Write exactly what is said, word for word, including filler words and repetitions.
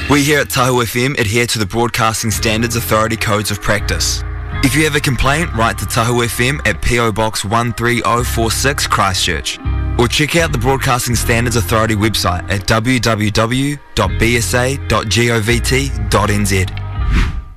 We here at Tahu F M adhere to the Broadcasting Standards Authority Codes of Practice. If you have a complaint, write to Tahu F M at P O Box one three zero four six Christchurch, or check out the Broadcasting Standards Authority website at w w w dot b s a dot govt dot n z.